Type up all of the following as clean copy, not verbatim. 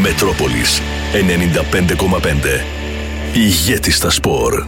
Μετρόπολης 95,5. Ηγέτης στα σπορ.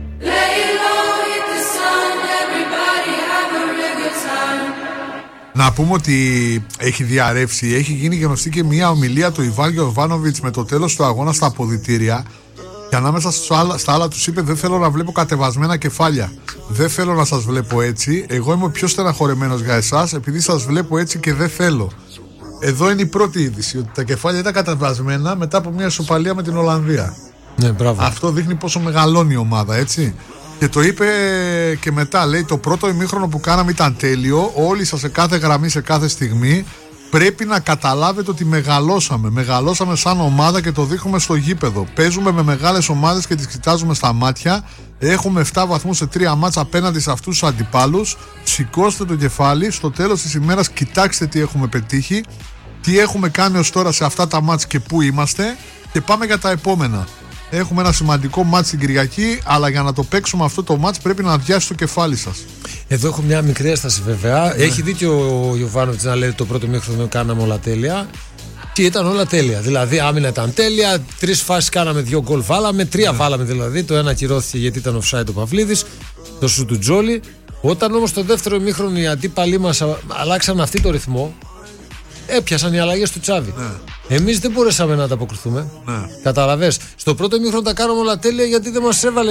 Να πούμε ότι έχει διαρρεύσει, έχει γίνει γνωστή και μια ομιλία του Ιβάν Γιοβάνοβιτς με το τέλος του αγώνα στα αποδυτήρια. Και ανάμεσα στα άλλα τους είπε: δεν θέλω να βλέπω κατεβασμένα κεφάλια. Δεν θέλω να σας βλέπω έτσι. Εγώ είμαι ο πιο στεναχωρεμένος για εσάς, επειδή σας βλέπω έτσι και δεν θέλω. Εδώ είναι η πρώτη είδηση, ότι τα κεφάλια ήταν κατεβασμένα μετά από μια ισοπαλία με την Ολλανδία. Ναι, μπράβο. Αυτό δείχνει πόσο μεγαλώνει η ομάδα, έτσι. Και το είπε και μετά, λέει: το πρώτο ημίχρονο που κάναμε ήταν τέλειο. Όλοι σας σε κάθε γραμμή, σε κάθε στιγμή. Πρέπει να καταλάβετε ότι μεγαλώσαμε. Μεγαλώσαμε σαν ομάδα και το δείχνουμε στο γήπεδο. Παίζουμε με μεγάλες ομάδες και τις κοιτάζουμε στα μάτια. Έχουμε 7 βαθμούς σε 3 μάτς απέναντι σε αυτούς τους αντιπάλους. Σηκώστε το κεφάλι. Στο τέλος της ημέρας κοιτάξτε τι έχουμε πετύχει, τι έχουμε κάνει ως τώρα σε αυτά τα μάτς και πού είμαστε. Και πάμε για τα επόμενα. Έχουμε ένα σημαντικό μάτς την Κυριακή, αλλά για να το παίξουμε αυτό το μάτς πρέπει να αδειάσει το κεφάλι σας. Εδώ έχω μια μικρή έσταση βέβαια. Ναι. Έχει δίκιο ο Γιοβάνοβιτς να λέει: το πρώτο μήχρονο κάναμε όλα τέλεια. Και ήταν όλα τέλεια. Δηλαδή, άμυνα ήταν τέλεια. 3 φάσεις κάναμε, 2 γκολ βάλαμε. 3 βάλαμε δηλαδή. Το ένα ακυρώθηκε γιατί ήταν offside ο Παυλίδης. Το σου του Τζόλι. Όταν όμως το δεύτερο ημίχρονο οι αντίπαλοι μας αλλάξαν αυτή το ρυθμό, έπιασαν οι αλλαγές του Τσάβη. Ναι. Εμείς δεν μπορέσαμε να ανταποκριθούμε. Ναι. Καταλαβες. Στο πρώτο ημίχρονο τα κάναμε όλα τέλεια γιατί δεν μας έβαλε.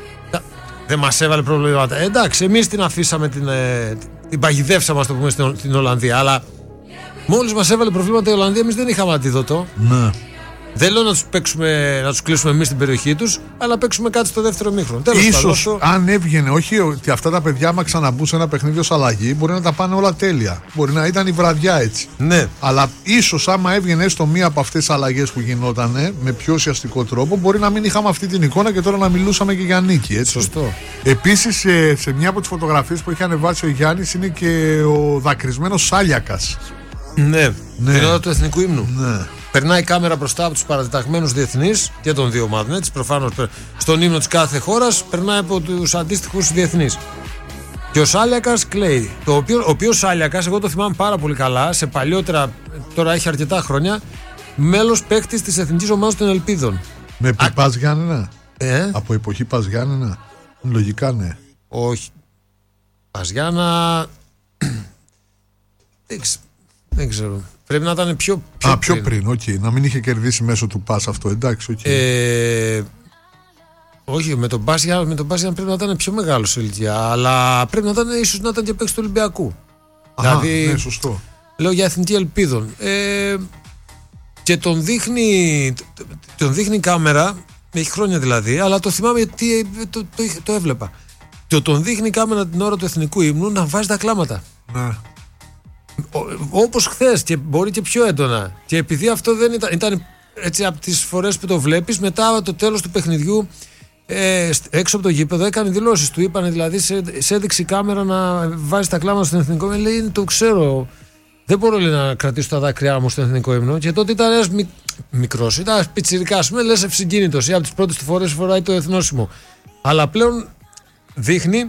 Δεν μας έβαλε προβλήματα. Εντάξει, εμείς την αφήσαμε, την παγιδεύσαμε, ας το πούμε, στην Ολλανδία. Αλλά μόλις μας έβαλε προβλήματα η Ολλανδία, εμείς δεν είχαμε αντίδοτο. Ναι. Δεν λέω να τους κλείσουμε εμείς την περιοχή τους, αλλά παίξουμε κάτι στο δεύτερο ημίχρονο. Ίσως αν έβγαινε, όχι ότι αυτά τα παιδιά, άμα ξαναμπούν σε ένα παιχνίδι ως αλλαγή, μπορεί να τα πάνε όλα τέλεια. Μπορεί να ήταν η βραδιά έτσι. Ναι. Αλλά ίσως άμα έβγαινε έστω μία από αυτές τις αλλαγές που γινότανε με πιο ουσιαστικό τρόπο, μπορεί να μην είχαμε αυτή την εικόνα και τώρα να μιλούσαμε και για νίκη. Έτσι. Σωστό. Επίσης, σε μια από τις φωτογραφίες που είχε ανεβάσει ο Γιάννης είναι και ο δακρυσμένος Σάλιακας. Ναι. Την ώρα του εθνικού ύμνου. Ναι. Περνάει η κάμερα μπροστά από τους παρατεταγμένους διεθνείς και των δύο ομάδων. Έτσι, προφανώς στον ύμνο της κάθε χώρας περνάει από τους αντίστοιχους διεθνείς. Και ο Σάλιακας κλαίει. Ο οποίος Σάλιακας, εγώ το θυμάμαι πάρα πολύ καλά, σε παλιότερα, τώρα έχει αρκετά χρόνια, μέλος παίκτης της εθνικής ομάδας των Ελπίδων. Με Πας Γιάννενα. Από εποχή Πας Γιάννενα. Λογικά ναι. Όχι. Πας Γιάννα. Δεν ξέρω. Πρέπει να ήταν πιο πριν. Okay. Να μην είχε κερδίσει μέσω του Πας αυτό. Εντάξει, okay. Όχι, με τον Μπάσια πρέπει να ήταν πιο μεγάλο σε ηλικία. Αλλά πρέπει να ήταν, ίσως να ήταν και παίκτης του Ολυμπιακού. Δηλαδή, ναι, σωστό. Λέω για εθνική Ελπίδων. Και τον δείχνει η κάμερα, έχει χρόνια δηλαδή, αλλά το θυμάμαι γιατί το έβλεπα. Τον δείχνει η κάμερα την ώρα του εθνικού ύμνου να βάζει τα κλάματα. Ναι. Όπως χθες και μπορεί και πιο έντονα. Και επειδή αυτό δεν ήταν έτσι από τις φορές που το βλέπεις, μετά από το τέλος του παιχνιδιού έξω από το γήπεδο έκανε δηλώσεις. Του είπανε δηλαδή σε έδειξε η κάμερα να βάζει τα κλάματα στον εθνικό ύμνο. Λέει: το ξέρω. Δεν μπορώ να κρατήσω τα δάκρυά μου στον εθνικό ύμνο. Και τότε ήταν ένας μικρός, ήταν ένας πιτσιρικάς, λες ευσυγκίνητος, ή από τις πρώτες φορές φοράει το εθνόσημο. Αλλά πλέον δείχνει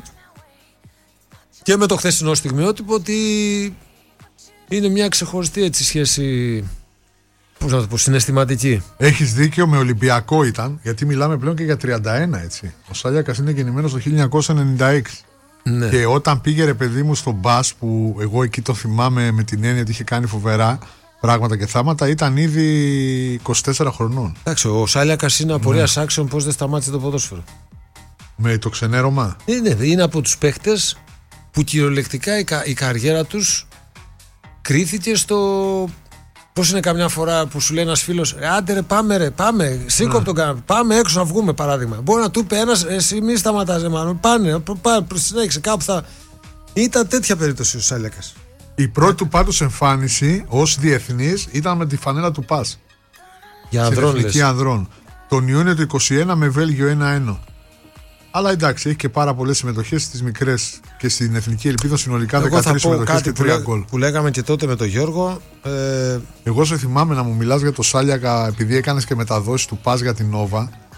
και με το χθεσινό στιγμιότυπο ότι είναι μια ξεχωριστή έτσι σχέση, πώς να το πω, συναισθηματική. Έχεις δίκιο, με Ολυμπιακό ήταν, γιατί μιλάμε πλέον και για 31 έτσι. Ο Σάλιακας είναι γεννημένος το 1996. Ναι. Και όταν πήγε ρε παιδί μου στον Μπας, που εγώ εκεί το θυμάμαι με την έννοια ότι είχε κάνει φοβερά πράγματα και θάματα, ήταν ήδη 24 χρονών. Εντάξει, ο Σάλιακας είναι απορίας άξιων πώς δεν σταμάτησε το ποδόσφαιρο. Με το ξενέρωμα. Είναι από τους παίχτες που κυριολεκτικά η καριέρα τους κρίθηκε στο. Πώς είναι καμιά φορά που σου λέει ένας φίλος: άντε ρε, πάμε, σήκω από τον καναπέ, πάμε έξω να βγούμε, παράδειγμα. Μπορεί να του είπε ένας: εσύ μη σταματάς, μάλλον. Πάνε, συνέχισε, κάπου θα. Ήταν τέτοια περίπτωση ο Σάλιακας. Η πρώτη του πάντως εμφάνιση ως διεθνής ήταν με τη φανέλα του Πας. Για ανδρών, λες. Ανδρών. Τον Ιούνιο του 21 με Βέλγιο 1-1. Αλλά εντάξει, έχει και πάρα πολλές συμμετοχές στις μικρές και στην Εθνική Ελπίδα, συνολικά 13 συμμετοχές και 3 γκολ. Που λέγαμε και τότε με τον Γιώργο. Εγώ σε θυμάμαι να μου μιλάς για το Σάλιακα, επειδή έκανες και μεταδόσεις του Πας για την Νόβα.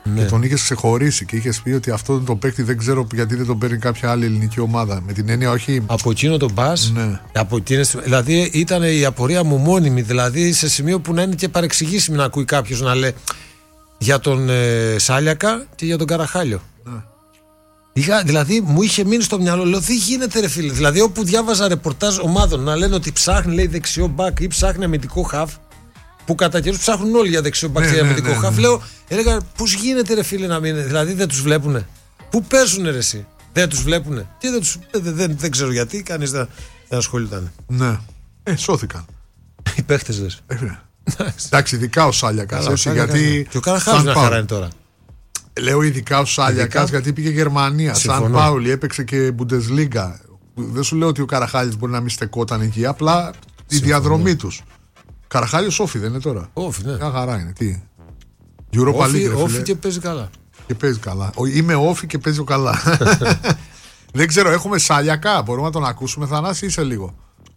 Και τον είχες ξεχωρίσει και είχες πει ότι αυτόν τον παίκτη δεν ξέρω γιατί δεν τον παίρνει κάποια άλλη ελληνική ομάδα. Με την έννοια, όχι. Από εκείνο τον πας, δηλαδή ήταν η απορία μου μόνιμη. Δηλαδή σε σημείο που να είναι και παρεξηγήσιμη να ακούει κάποιος να λέει για τον Σάλιακα και για τον Καραχάλιο. Δηλαδή μου είχε μείνει στο μυαλό, λέω τι γίνεται ρε φίλε. Δηλαδή όπου διάβαζα ρεπορτάζ ομάδων να λένε ότι ψάχνει, λέει, δεξιό μπακ ή ψάχνει αμυντικό χαφ, που κατά καιρούς ψάχνουν όλοι για δεξιό μπακ και αμυντικό χαφ, λέω, έλεγα πώς γίνεται ρε φίλε να μην, δηλαδή δεν τους βλέπουνε. Πού παίζουνε ρε εσύ, δεν τους βλέπουνε. Και δεν ξέρω γιατί, κανείς δεν ασχολούνταν. Ναι, σώθηκαν. Οι παίχτες λες. Εντάξει, ειδικά ο Σάλιακας. Γιατί και ο Καραχάλιος να χαρά είναι τώρα. Λέω ειδικά ο Σάλιακας γιατί πήγε Γερμανία. Σαν Πάουλη έπαιξε και Bundesliga. Δεν σου λέω ότι ο Καραχάλης μπορεί να μην στεκόταν εκεί. Απλά η διαδρομή τους. Καραχάλιος όφι δεν είναι τώρα. Όφι, ναι. Μια χαρά είναι. Τι. Europa League. Όφι και παίζει καλά. Και παίζει καλά. Είμαι όφι και παίζω καλά. Δεν ξέρω, έχουμε Σάλιακα. Μπορούμε να τον ακούσουμε, Θανάση, ή σε λίγο.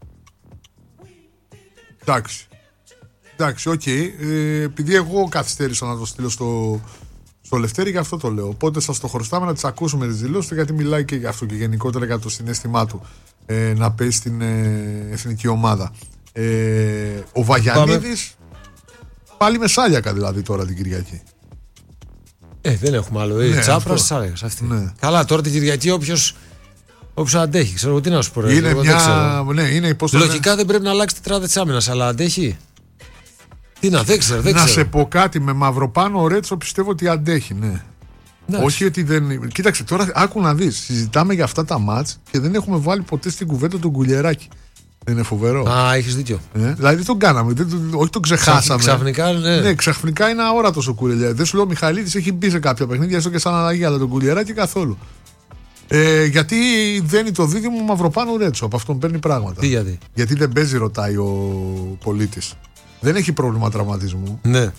Εντάξει, οκ. Επειδή εγώ καθυστέρησα να το στείλω στο Λευτέρη, γι' αυτό το λέω. Οπότε σας το χρωστάμε να τις ακούσουμε τις δηλώσεις του, γιατί μιλάει και για αυτό και γενικότερα για το συναίσθημά του να παίζει στην εθνική ομάδα. Ο Βαγιανίδης πάλι με Σάλιακα δηλαδή τώρα την Κυριακή. Δεν έχουμε άλλο. Τσάπρας, Σάλιακας αυτή. Ναι. Καλά, τώρα την Κυριακή όποιος αντέχει. Ξέρω τι να σου πω. Είναι μια. Ναι, είναι λογικά δεν πρέπει να αλλάξει τετράδα της άμυνας, αλλά αντέχει. Τι να, δεν ξέρω. Να σε πω κάτι, με Μαυροπάνο ο Ρέτσο πιστεύω ότι αντέχει, ναι. Όχι ότι δεν. Κοίταξε, τώρα άκου να δεις. Συζητάμε για αυτά τα μάτς και δεν έχουμε βάλει ποτέ στην κουβέντα τον Γκουλιεράκη. Δεν είναι φοβερό. Έχεις δίκιο. Δηλαδή δεν τον κάναμε, όχι τον ξεχάσαμε. Ξαφνικά, ναι, ξαφνικά είναι αόρατος ο Γκουλιεράκη. Δεν σου λέω ο Μιχαλίδης έχει μπει σε κάποια παιχνίδια, έστω και σαν αλλαγή, αλλά τον Γκουλιεράκη καθόλου. Γιατί δεν είναι το δίδυμο Μαυροπάνου Ρέτσο, από αυτόν παίρνει πράγματα. Τι γιατί? Γιατί δεν παίζει, ρωτάει ο πολίτης. Δεν έχει πρόβλημα τραυματισμού. Ναι.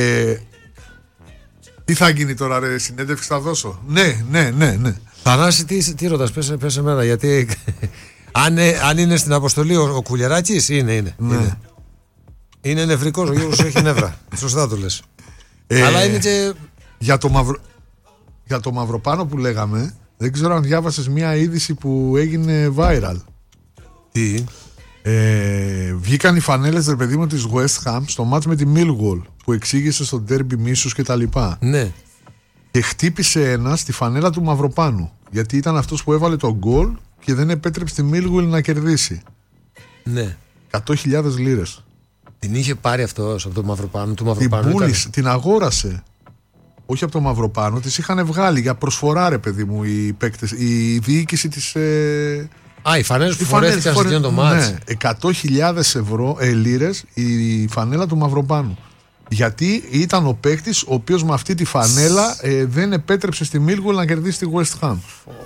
Τι θα γίνει τώρα, ρε, συνέντευξη θα δώσω. Ναι. Θανάση, τι ρωτάς, πες εμένα, γιατί αν είναι στην αποστολή ο Κουλιεράκης, είναι. Ναι. Είναι νευρικός, ο Γιώργος έχει νεύρα. Σωστά το λες. Αλλά είναι και. Για το Μαυροπάνο που λέγαμε, δεν ξέρω αν διάβασες μια είδηση που έγινε viral. Τι? Βγήκαν οι φανέλες, ρε παιδί μου, της West Ham στο μάτς με τη Millwall που εξήγησε στο ντέρμπι μίσους και τα λοιπά. Ναι. Και χτύπησε ένα στη φανέλα του Μαυροπάνου, γιατί ήταν αυτός που έβαλε τον γκολ και δεν επέτρεψε τη Millwall να κερδίσει. Ναι. 100.000 λίρες. Την είχε πάρει αυτός από το Μαυροπάνο, την πούλησε, την αγόρασε. Όχι από το Μαυροπάνο, τις είχαν βγάλει για προσφορά, ρε παιδί μου, οι παίκτες, η διοίκηση της. Οι φανέλες που φορέθηκαν σε εκείνο το μάτς. Ναι, 100.000 λίρες η φανέλα του Μαυροπάνου. Γιατί ήταν ο παίκτης ο οποίος με αυτή τη φανέλα δεν επέτρεψε στη Millwall να κερδίσει τη West Ham.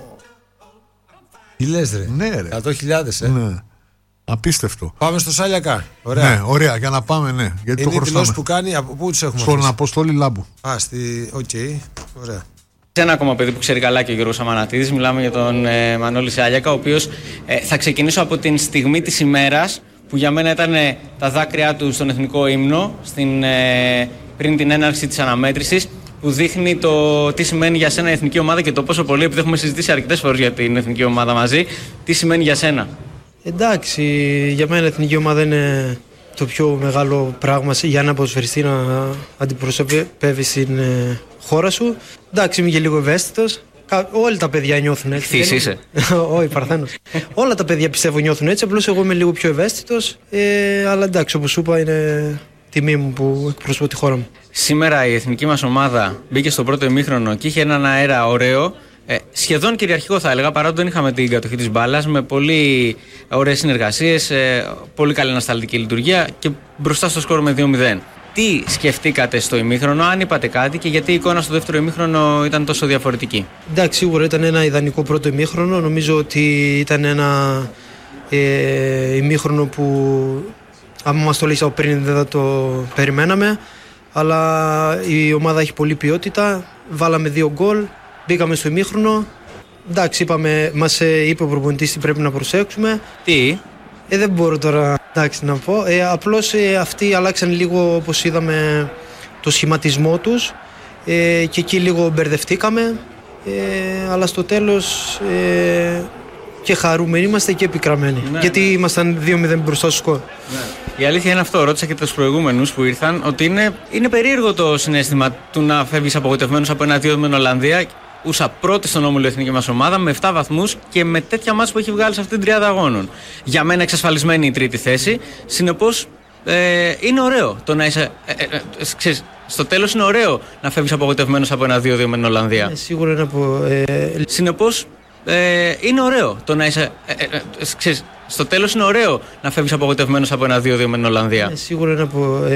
Τι λες ρε? Ναι, ρε. 100.000 Ναι. Απίστευτο. Πάμε στο Σάλιακα. Ωραία. Ναι, ωραία, για να πάμε, ναι. Γιατί είναι η δηλώση που κάνει, από πού τους έχουμε στον αφήσει? Αποστόλη Λάμπου. Οκ, ωραία. Ένα ακόμα παιδί που ξέρει καλά και ο Γιώργος Αμανατίδης. Μιλάμε για τον Μανώλη Σάλιακα, ο οποίος θα ξεκινήσω από την στιγμή της ημέρας που για μένα ήταν τα δάκρυά του στον εθνικό ύμνο πριν την έναρξη της αναμέτρησης, που δείχνει το τι σημαίνει για σένα η εθνική ομάδα και το πόσο πολύ, επειδή έχουμε συζητήσει αρκετές φορές για την εθνική ομάδα μαζί, τι σημαίνει για σένα. Εντάξει, για μένα η εθνική ομάδα είναι το πιο μεγάλο πράγμα για ένα ποδοσφαιριστή να αντιπροσωπεύει στην χώρα σου. Εντάξει, είμαι και λίγο ευαίσθητος. Όλα τα παιδιά νιώθουν έτσι. Εχθής είσαι. Όχι, Παρθένος. Όλα τα παιδιά πιστεύω νιώθουν έτσι. Απλώς εγώ είμαι λίγο πιο ευαίσθητος. Αλλά εντάξει, όπως σου είπα, είναι τιμή μου που εκπροσωπώ τη χώρα μου. Σήμερα η εθνική μας ομάδα μπήκε στο πρώτο ημίχρονο και είχε έναν αέρα ωραίο. Σχεδόν κυριαρχικό θα έλεγα, παρά ότι δεν είχαμε την κατοχή της μπάλας, με πολύ ωραίες συνεργασίες, πολύ καλή ανασταλτική λειτουργία και μπροστά στο σκορ με 2-0. Τι σκεφτήκατε στο ημίχρονο, αν είπατε κάτι, και γιατί η εικόνα στο δεύτερο ημίχρονο ήταν τόσο διαφορετική? Εντάξει, σίγουρα ήταν ένα ιδανικό πρώτο ημίχρονο. Νομίζω ότι ήταν ένα ημίχρονο που, άμα μας το λύσα πριν, δεν θα το περιμέναμε. Αλλά η ομάδα έχει πολλή ποιότητα. Βάλαμε 2 γκολ. Μπήκαμε στο ημίχρονο. Εντάξει, μας είπε ο προπονητής τι πρέπει να προσέξουμε. Τι? Δεν μπορώ τώρα να πω. Απλώς αυτοί αλλάξαν λίγο, όπως είδαμε, το σχηματισμό τους. και εκεί λίγο μπερδευτήκαμε, αλλά στο τέλος και χαρούμενοι είμαστε και επικραμμένοι, γιατί ήμασταν 2-0 μπροστά στο σκορ. Η αλήθεια είναι αυτό, ρώτησα και τους προηγούμενους που ήρθαν, ότι είναι περίεργο το συναίσθημα του να φεύγεις απογοητευμένος από 1-2 με την Ολλανδία, ούσα πρώτη στον όμιλο εθνική μας ομάδα, με 7 βαθμούς και με τέτοια μάτς που έχει βγάλει σε αυτήν την τριάδα αγώνων. Για μένα εξασφαλισμένη η τρίτη θέση, συνεπώς είναι ωραίο το να είσαι. Στο τέλος είναι ωραίο να φεύγεις απογοητευμένος από 1-2 με την Ολλανδία. Σίγουρα είναι από. Συνεπώς είναι ωραίο το να είσαι. Στο τέλος είναι ωραίο να φεύγεις απογοητευμένος από 1-2 με την Ολλανδία. Σίγουρα είναι από.